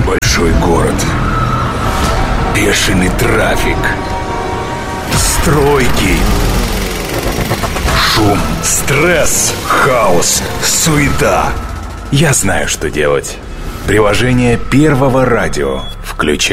Большой город. Бешеный трафик. Стройки. Шум, стресс, хаос, суета. Я знаю, что делать. Приложение Первого радио включай.